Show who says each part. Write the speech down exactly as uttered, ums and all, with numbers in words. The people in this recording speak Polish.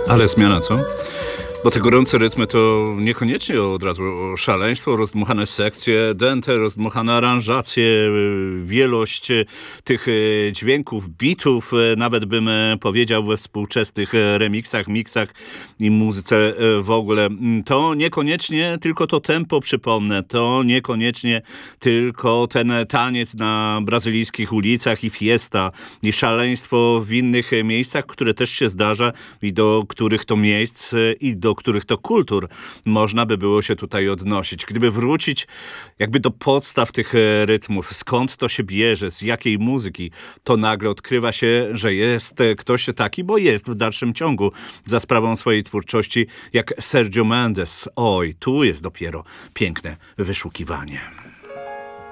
Speaker 1: Ale zmiana, co? Bo te gorące rytmy to niekoniecznie od razu szaleństwo, rozdmuchane sekcje, dęte, rozdmuchane aranżacje, wielość tych dźwięków, bitów, nawet bym powiedział we współczesnych remixach, miksach i muzyce w ogóle. To niekoniecznie tylko to tempo, przypomnę, to niekoniecznie tylko ten taniec na brazylijskich ulicach i fiesta i szaleństwo w innych miejscach, które też się zdarza i do których to miejsc i do których to kultur można by było się tutaj odnosić. Gdyby wrócić jakby do podstaw tych rytmów, skąd to się bierze, z jakiej muzyki, to nagle odkrywa się, że jest ktoś taki, bo jest w dalszym ciągu za sprawą swojej twórczości, jak Sergio Mendes. Oj, tu jest dopiero piękne wyszukiwanie.